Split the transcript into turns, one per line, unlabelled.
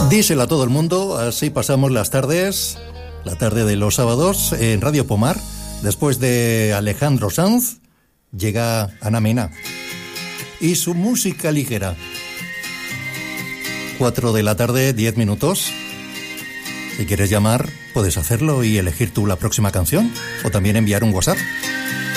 Díselo a todo el mundo, así pasamos las tardes, la tarde de los sábados en Radio Pomar. Después de Alejandro Sanz, llega Ana Mena y su música ligera. 4 de la tarde, 10 minutos. Si quieres llamar, puedes hacerlo y elegir tú la próxima canción, o también enviar un WhatsApp